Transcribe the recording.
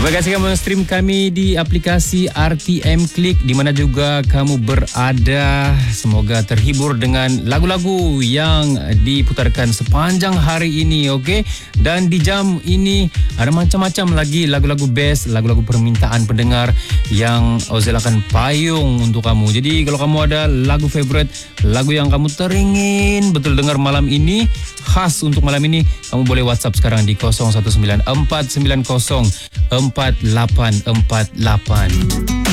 Terima kasih kamu stream kami di aplikasi RTM Klik di mana juga kamu berada. Semoga terhibur dengan lagu-lagu yang diputarkan sepanjang hari ini, okey? Dan di jam ini ada macam-macam lagi lagu-lagu best, lagu-lagu permintaan pendengar yang Ozel akan payung untuk kamu. Jadi kalau kamu ada lagu favorite, lagu yang kamu teringin betul dengar malam ini, khas untuk malam ini, kamu boleh WhatsApp sekarang di 0194904848.